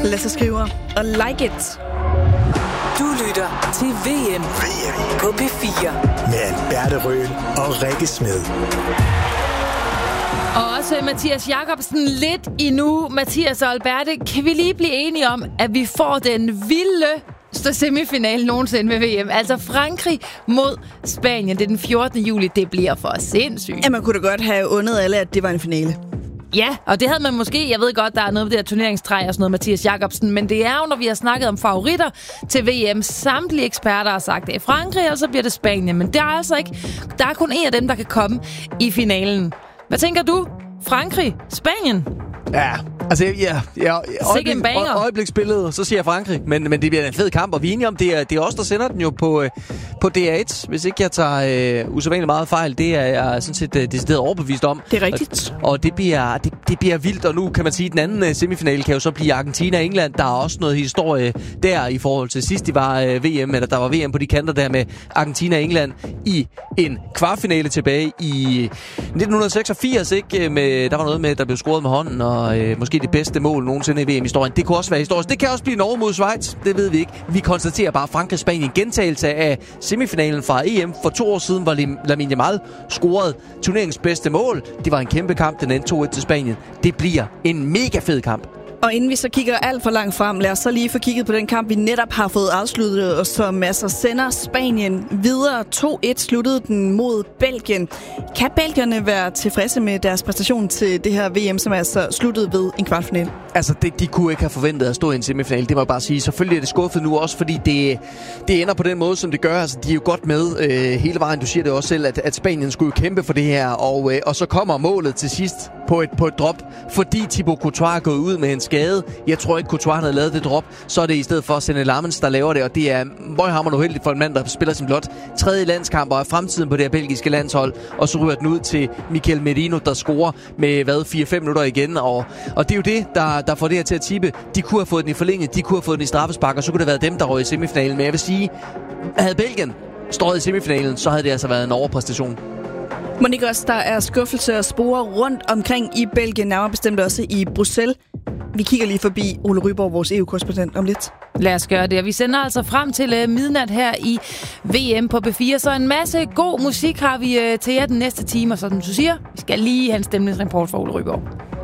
Lad os skrive og like it. Du lytter til VM på P4 med Alberte Røhl og Rikke Smed. Og også Mathias Jacobsen lidt endnu. Mathias og Alberte, kan vi lige blive enige om, at vi får den vildeste semifinale nogensinde ved VM? Altså Frankrig mod Spanien. Det er den 14. juli. Det bliver for sindssygt. Ja, man kunne da godt have undet alle, at det var en finale. Ja, og det havde man måske. Jeg ved godt, der er noget med det her turneringstræ og sådan noget, Mathias Jacobsen. Men det er jo, når vi har snakket om favoritter til VM. Samtlige eksperter har sagt, det er Frankrig, og så bliver det Spanien. Men det er altså ikke. Der er kun en af dem, der kan komme i finalen. Hvad tænker du? Frankrig? Spanien? Ja, altså øjebliksbillede, så siger jeg Frankrig, men det bliver en fed kamp, og vi er enige om, det er os, der sender den jo på DR1, hvis ikke jeg tager usædvanligt meget fejl. Det er jeg sådan set decideret overbevist om. Det er rigtigt. Og det bliver vildt, og nu kan man sige, at den anden semifinale kan jo så blive Argentina og England. Der er også noget historie der i forhold til sidst, de var VM, eller der var VM på de kanter der med Argentina og England i en kvartfinale tilbage i 1986, ikke? Der var noget med, der blev scoret med hånden, og måske det bedste mål nogensinde i VM-historien. Det kunne også være historisk. Det kan også blive Norge mod Schweiz. Det ved vi ikke. Vi konstaterer bare Frankrig-Spanien. Gentagelse af semifinalen fra EM for 2 år siden, hvor Lamine Yamal scorede turneringens bedste mål. Det var en kæmpe kamp. Den endte 2-1 til Spanien. Det bliver en mega fed kamp. Og inden vi så kigger alt for langt frem, lad os så lige få kigget på den kamp, vi netop har fået afsluttet, og som altså sender Spanien videre. 2-1 sluttede den mod Belgien. Kan belgierne være tilfredse med deres præstation til det her VM, som altså sluttede ved en kvartfinale? Altså, de kunne ikke have forventet at stå i en semifinale, det må jeg bare sige. Selvfølgelig er det skuffet nu også, fordi det ender på den måde, som det gør. Altså, de er jo godt med hele vejen. Du siger det også selv, at Spanien skulle jo kæmpe for det her, og så kommer målet til sidst på et drop, fordi Thibaut Courtois er gået ud med en skade. Jeg tror ikke, Courtois havde lavet det drop. Så er det i stedet for Senne Lammens, der laver det, og det er møghamrende uheldigt for en mand, der spiller sin blot 3. landskamp og er fremtiden på det her belgiske landshold, og så ryger den ud til Mikel Merino, der scorer med 4-5 minutter igen, og det er jo det, der får det her til at tippe. De kunne have fået den i forlænget, de kunne have fået den i straffespark, og så kunne det have været dem, der røg i semifinalen. Men jeg vil sige, havde Belgien stået i semifinalen, så havde det altså været en overpræstation. Må ikke også, der er skuffelse og spore rundt omkring i Belgien, nærmere bestemt også i Bruxelles. Vi kigger lige forbi Ole Ryborg, vores EU-korrespondent, om lidt. Lad os gøre det, og vi sender altså frem til midnat her i VM på B4, så en masse god musik har vi til jer den næste time, og som du siger, vi skal lige have en stemningsrapport for Ole Ryborg.